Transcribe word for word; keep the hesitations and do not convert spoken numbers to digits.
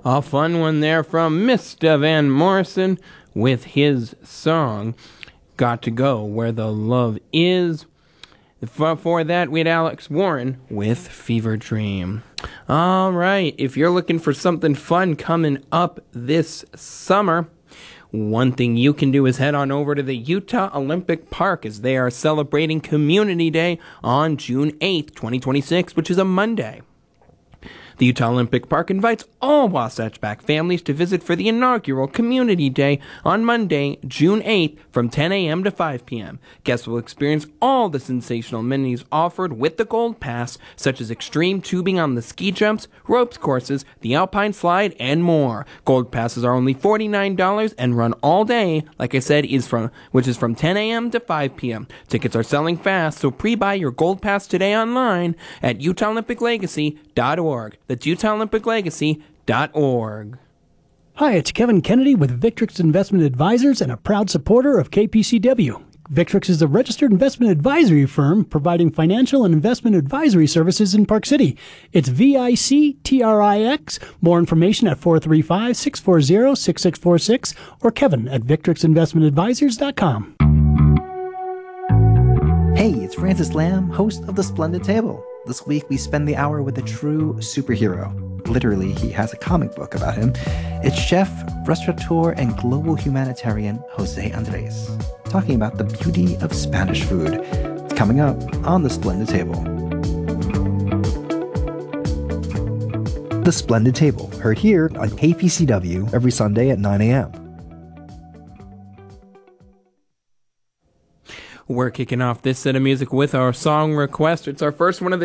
A fun one there from Mister Van Morrison with his song, Got to Go Where the Love Is. Before that, we had Alex Warren with Fever Dream. All right, if you're looking for something fun coming up this summer, one thing you can do is head on over to the Utah Olympic Park as they are celebrating Community Day on June eighth, twenty twenty-six, which is a Monday. The Utah Olympic Park invites all Wasatch Back families to visit for the inaugural Community Day on Monday, June eighth from ten a.m. to five p.m. Guests will experience all the sensational amenities offered with the Gold Pass, such as extreme tubing on the ski jumps, ropes courses, the Alpine Slide, and more. Gold Passes are only forty-nine dollars and run all day, like I said, is from which is from ten a.m. to five p.m. Tickets are selling fast, so pre-buy your Gold Pass today online at utah olympic legacy dot org. That's utah olympic legacy dot org. Hi, it's Kevin Kennedy with Victrix Investment Advisors and a proud supporter of K P C W. Victrix is a registered investment advisory firm providing financial and investment advisory services in Park City. It's V I C T R I X. More information at four three five, six four zero, six six four six or Kevin at victrix investment advisors dot com. Hey, it's Francis Lamb, host of The Splendid Table. This week we spend the hour with a true superhero. Literally, he has a comic book about him. It's chef, restaurateur, and global humanitarian Jose Andres, talking about the beauty of Spanish food. It's coming up on The Splendid Table. The Splendid Table, heard here on K P C W every Sunday at nine a.m. We're kicking off this set of music with our song request. It's our first one of the